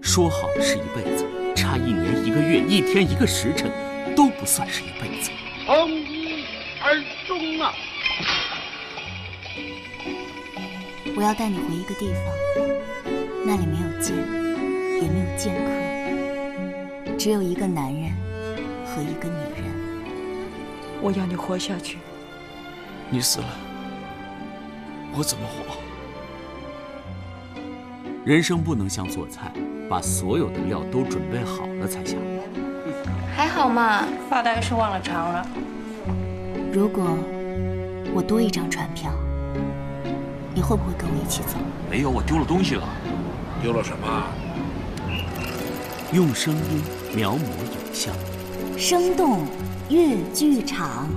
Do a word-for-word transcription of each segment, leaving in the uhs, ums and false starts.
说好的是一辈子，差一年一个月、一天一个时辰，都不算是一辈子。 从一而终啊！ 我要带你回一个地方，那里没有剑，也没有剑客，只有一个男人和一个女人。 我要你活下去。 你死了，我怎么活？人生不能像做菜，把所有的料都准备好了才下锅。 还好嘛， 发大概是忘了尝了。 如果我多一张船票，你会不会跟我一起走？ 没有，我丢了东西了。 丢了什么？ 用声音描摹影像， 生动粤剧场。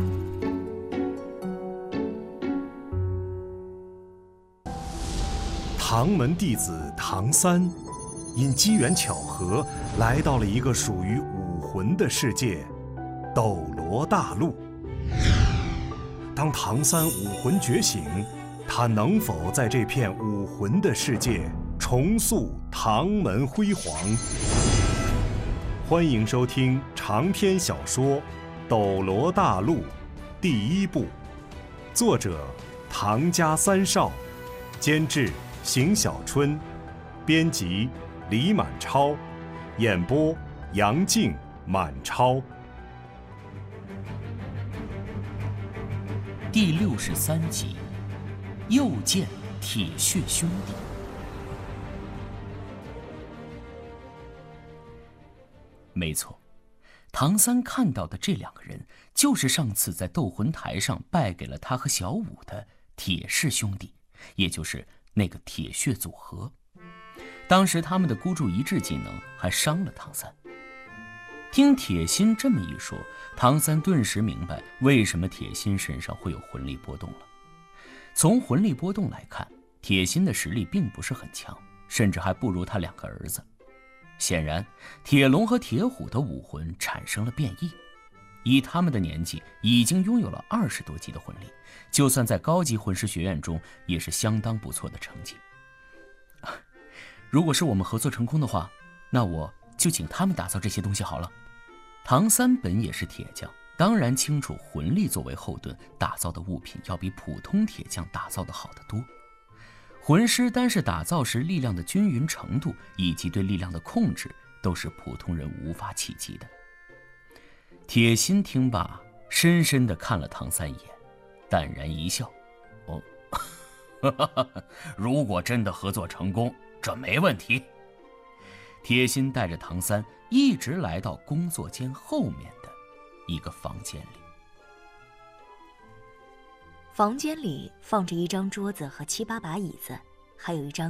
唐门弟子唐三，因机缘巧合来到了一个属于武魂的世界——斗罗大陆。当唐三武魂觉醒，他能否在这片武魂的世界重塑唐门辉煌？欢迎收听长篇小说《斗罗大陆》第一部，作者唐家三少，监制邢小春，编辑李满超，演播杨静、满超。 第六十三集，又见铁血兄弟。没错，唐三看到的这两个人，就是上次在斗魂台上败给了他和小舞的铁氏兄弟，也就是那个铁血组合。当时他们的孤注一掷技能还伤了唐三。听铁心这么一说，唐三顿时明白为什么铁心身上会有魂力波动了。从魂力波动来看，铁心的实力并不是很强，甚至还不如他两个儿子。显然，铁龙和铁虎的武魂产生了变异，以他们的年纪，已经拥有了二十多级的魂力，就算在高级魂师学院中，也是相当不错的成绩。如果是我们合作成功的话，那我就请他们打造这些东西好了。唐三本也是铁匠，当然清楚魂力作为后盾打造的物品要比普通铁匠打造的好得多。魂师单是打造时力量的均匀程度以及对力量的控制，都是普通人无法企及的。铁心听罢，深深地看了唐三一眼，淡然一笑：“哦，如果真的合作成功，这没问题。”铁心带着唐三一直来到工作间后面的一个房间里。 房间里放着一张桌子和七八把椅子，还有一张